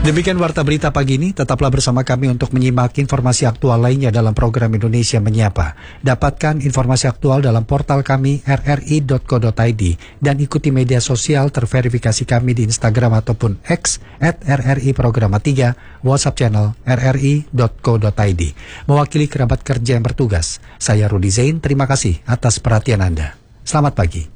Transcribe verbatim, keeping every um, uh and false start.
Demikian Warta Berita pagi ini, tetaplah bersama kami untuk menyimak informasi aktual lainnya dalam program Indonesia Menyapa. Dapatkan informasi aktual dalam portal kami r r i dot co dot i d dan ikuti media sosial terverifikasi kami di Instagram ataupun X at r r i programa tiga, WhatsApp channel r r i dot co dot i d. Mewakili kerabat kerja yang bertugas, saya Rudi Zain, terima kasih atas perhatian Anda. Selamat pagi.